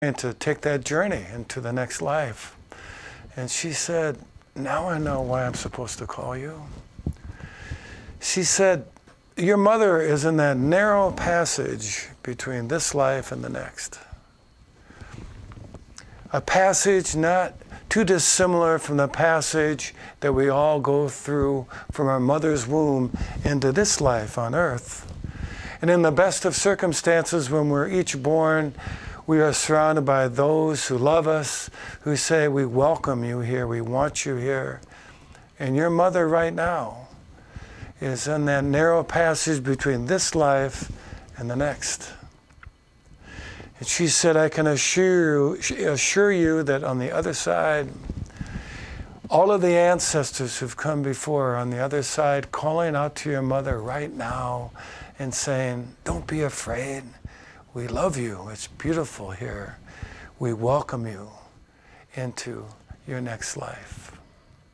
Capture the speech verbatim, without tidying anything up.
and to take that journey into the next life. And she said, now I know why I'm supposed to call you. She said, your mother is in that narrow passage between this life and the next. A passage not too dissimilar from the passage that we all go through from our mother's womb into this life on earth. And in the best of circumstances, when we're each born, we are surrounded by those who love us, who say, we welcome you here, we want you here. And your mother right now is in that narrow passage between this life and the next. And she said, I can assure you, assure you that on the other side, all of the ancestors who've come before on the other side, calling out to your mother right now and saying, don't be afraid. We love you. It's beautiful here. We welcome you into your next life.